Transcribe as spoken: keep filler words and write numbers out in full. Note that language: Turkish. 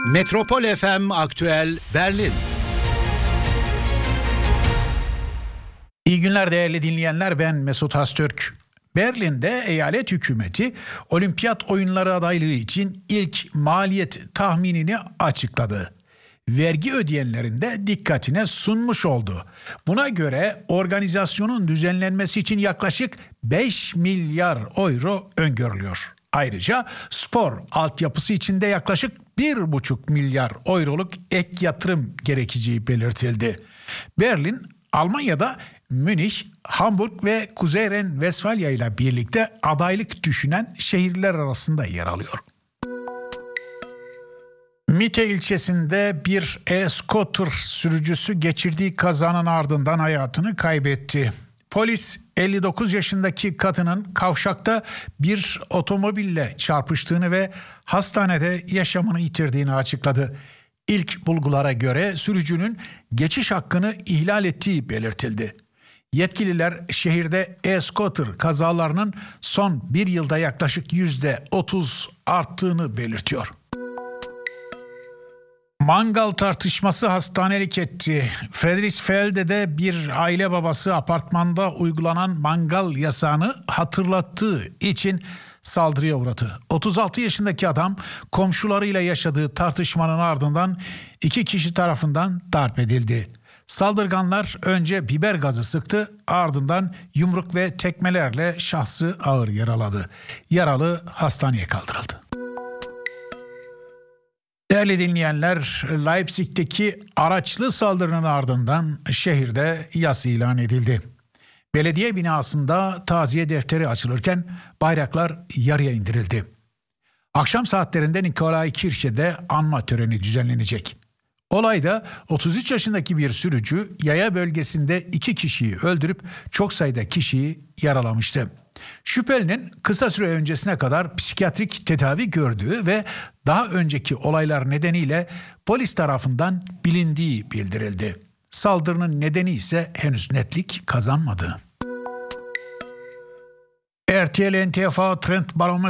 Metropol F M Aktüel Berlin. İyi günler değerli dinleyenler, ben Mesut Haztürk. Berlin'de eyalet hükümeti olimpiyat oyunları adaylığı için ilk maliyet tahminini açıkladı. Vergi ödeyenlerin de dikkatine sunmuş oldu. Buna göre organizasyonun düzenlenmesi için yaklaşık beş milyar euro öngörülüyor. Ayrıca spor altyapısı için de yaklaşık bir buçuk milyar euroluk ek yatırım gerekeceği belirtildi. Berlin, Almanya'da Münih, Hamburg ve Kuzey Ren-Vesfalya ile birlikte adaylık düşünen şehirler arasında yer alıyor. Mitte ilçesinde bir e-scooter sürücüsü geçirdiği kazanın ardından hayatını kaybetti. Polis elli dokuz yaşındaki kadının kavşakta bir otomobille çarpıştığını ve hastanede yaşamını yitirdiğini açıkladı. İlk bulgulara göre sürücünün geçiş hakkını ihlal ettiği belirtildi. Yetkililer şehirde e-scooter kazalarının son bir yılda yaklaşık yüzde otuz arttığını belirtiyor. Mangal tartışması hastanelik etti. Friedrichsfeld'de bir aile babası apartmanda uygulanan mangal yasağını hatırlattığı için saldırıya uğradı. otuz altı yaşındaki adam komşularıyla yaşadığı tartışmanın ardından iki kişi tarafından darp edildi. Saldırganlar önce biber gazı sıktı, ardından yumruk ve tekmelerle şahsı ağır yaraladı. Yaralı hastaneye kaldırıldı. Değerli dinleyenler, Leipzig'teki araçlı saldırının ardından şehirde yas ilan edildi. Belediye binasında taziye defteri açılırken bayraklar yarıya indirildi. Akşam saatlerinde Nikolai Kirche'de anma töreni düzenlenecek. Olayda otuz üç yaşındaki bir sürücü yaya bölgesinde iki kişiyi öldürüp çok sayıda kişiyi yaralamıştı. Şüphelinin kısa süre öncesine kadar psikiyatrik tedavi gördüğü ve daha önceki olaylar nedeniyle polis tarafından bilindiği bildirildi. Saldırının nedeni ise henüz netlik kazanmadı. R T L N T F A Trend Barometre